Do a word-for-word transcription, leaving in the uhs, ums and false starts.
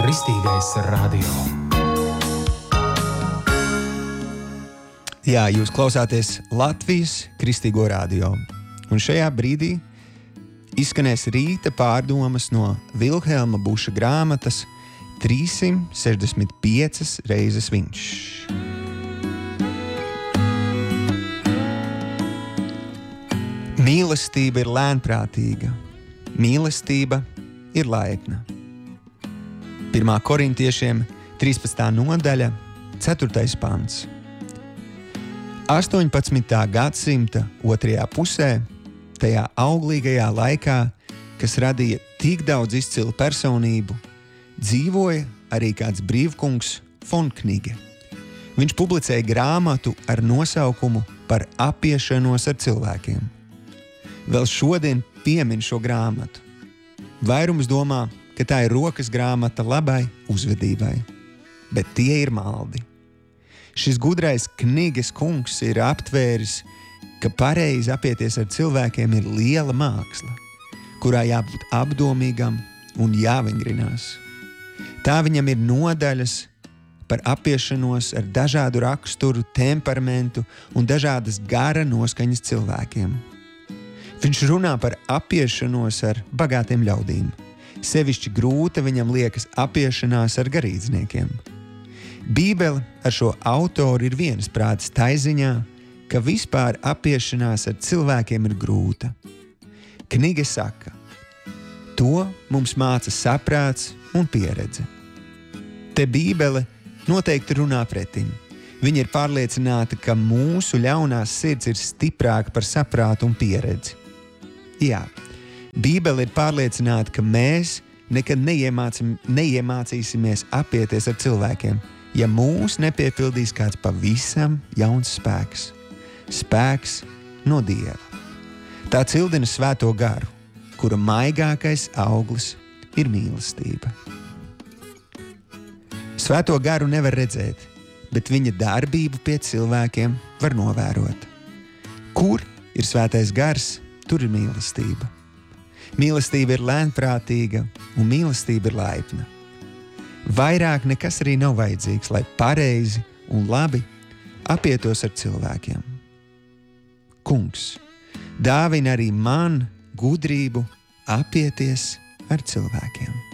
Kristīgais radio. Jā, jūs klausāties Latvijas Kristīgo radio. Un šajā brīdī izskanēs rīta pārdomas no Vilhelma Buša grāmatas trīssimt sešdesmit piecas reizes viņš. Mīlestība ir lēnprātīga, mīlestība ir laipna. Pirmā korintiešiem trīspadsmitā nodaļa, ceturtais pants. astoņpadsmitā gadsimta otrajā pusē, tajā auglīgajā laikā, kas radīja tik daudz izcilu personību, dzīvoja arī kāds brīvkungs Fon Knige. Viņš publicēja grāmatu ar nosaukumu Par apiešanos ar cilvēkiem. Vēl šodien piemin šo grāmatu. Vairums domā, ka tā ir rokas grāmata labai uzvedībai, bet tie ir maldi. Šis gudrais Kniges kungs ir aptvēris, ka pareizi apieties ar cilvēkiem ir liela māksla, kurā jābūt apdomīgam un jāvingrinās. Tā viņam ir nodaļas par apiešanos ar dažādu raksturu, temperamentu un dažādas gara noskaņas cilvēkiem. Viņš runā par apiešanos ar bagātiem ļaudīm. Sevišķi grūta viņam liekas apiešanās ar garīdzniekiem. Bībele ar šo autoru ir viensprātis tai ziņā, ka vispār apiešanās ar cilvēkiem ir grūta. Knige saka, to mums māca saprāts un pieredze. Te Bībele noteikti runā pretim. Viņa ir pārliecināta, ka mūsu ļaunās sirds ir stiprāka par saprātu un pieredzi. Jā, Bībele ir pārliecināta, ka mēs nekad neiemācim, neiemācīsimies apieties ar cilvēkiem, ja mūs nepiepildīs kāds pavisam jauns spēks. Spēks no Dieva. Tā cildina svēto garu, kura maigākais auglis ir mīlestība. Svēto garu nevar redzēt, bet viņa darbību pie cilvēkiem var novērot. Kur ir svētais gars, tur ir mīlestība. Mīlestība ir lēnprātīga un mīlestība ir laipna. Vairāk nekas arī nav vajadzīgs, lai pareizi un labi apietos ar cilvēkiem. Kungs, dāvina arī man gudrību apieties ar cilvēkiem.